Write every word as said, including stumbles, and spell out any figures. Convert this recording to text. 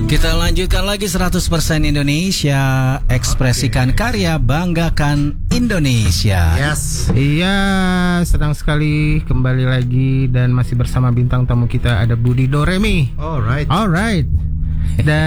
Kita lanjutkan lagi seratus persen Indonesia. Ekspresikan okay. karya, banggakan Indonesia. Yes. Iya, senang sekali kembali lagi dan masih bersama bintang tamu kita ada Budi Doremi. Alright. Alright. Dan